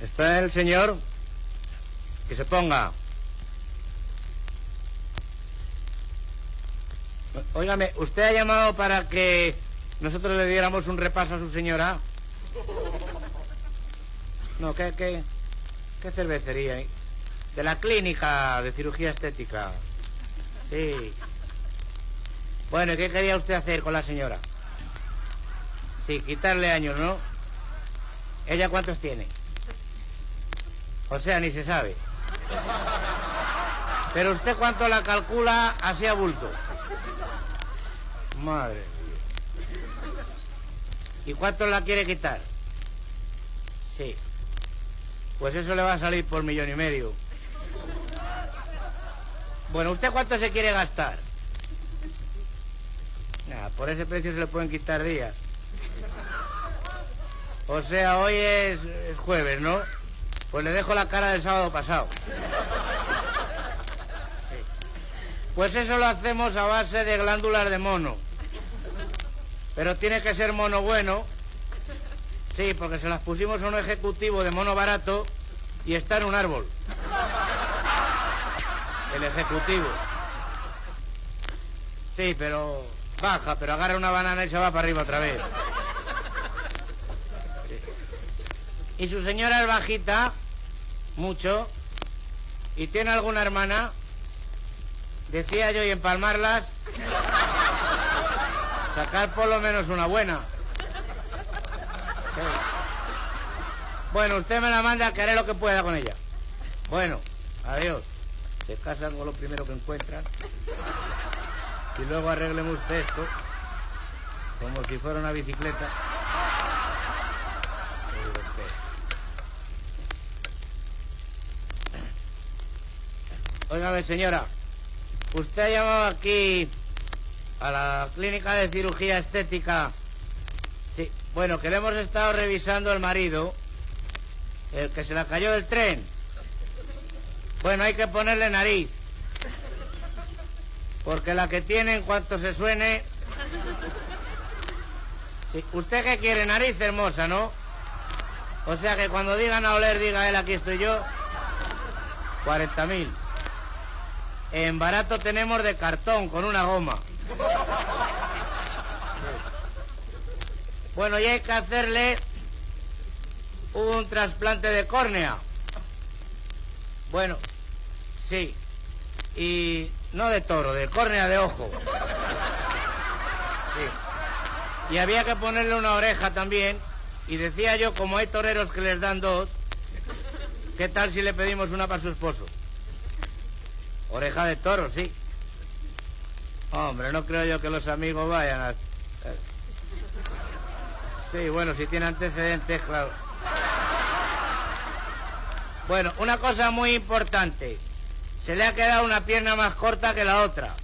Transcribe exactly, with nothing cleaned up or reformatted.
¿Está el señor? Que se ponga. Óigame, ¿usted ha llamado para que nosotros le diéramos un repaso a su señora? No, ¿qué, qué, qué cervecería? De la clínica de cirugía estética. Sí. Bueno, ¿y qué quería usted hacer con la señora? Sí, quitarle años, ¿no? ¿Ella cuántos tiene? O sea, ni se sabe. Pero usted cuánto la calcula así a bulto. Madre mía. ¿Y cuánto la quiere quitar? Sí. Pues eso le va a salir por millón y medio. Bueno, ¿usted cuánto se quiere gastar? Nah, por ese precio se le pueden quitar días. O sea, hoy es, es jueves, ¿no? Pues le dejo la cara del sábado pasado. Sí. Pues eso lo hacemos a base de glándulas de mono. Pero tiene que ser mono bueno. Sí, porque se las pusimos a un ejecutivo de mono barato y está en un árbol. El ejecutivo. Sí, pero baja, pero agarra una banana y se va para arriba otra vez. Sí. Y su señora es bajita, mucho, y tiene alguna hermana, decía yo, y empalmarlas, sacar por lo menos una buena. Sí. Bueno, usted me la manda, que haré lo que pueda con ella. Bueno, adiós. Se casan con lo primero que encuentran. Y luego arrégleme usted esto, como si fuera una bicicleta. Óigame, señora, usted ha llamado aquí a la clínica de cirugía estética. Sí, bueno, que le hemos estado revisando el marido, el que se la cayó del tren. Bueno, hay que ponerle nariz, porque la que tiene en cuanto se suene... Sí. ¿Usted qué quiere? Nariz hermosa, ¿no? O sea que cuando digan a oler, diga él, aquí estoy yo. Cuarenta mil. En barato tenemos de cartón, con una goma. Sí. Bueno, y hay que hacerle un trasplante de córnea. Bueno, sí. Y no de toro, de córnea de ojo. Sí. Y había que ponerle una oreja también. Y decía yo, como hay toreros que les dan dos, ¿qué tal si le pedimos una para su esposo? Oreja de toro, sí. Hombre, no creo yo que los amigos vayan a... Sí, bueno, si tiene antecedentes, claro. Bueno, una cosa muy importante. Se le ha quedado una pierna más corta que la otra.